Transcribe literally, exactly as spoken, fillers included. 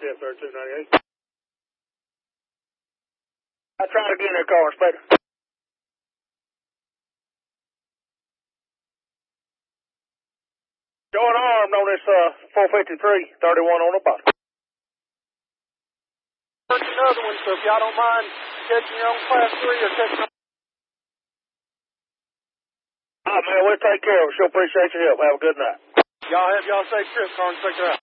Yes, sir, two ninety-eight. I tried to get in their car, Inspector. Showing armed on this uh, four fifty-three, thirty-one on the bottom. There's another one, so if y'all don't mind catching your own class three or catching Oh, man, we'll take care of it. Sure appreciate your help. Have a good night. y'all have y'all safe trip, Car Inspector out.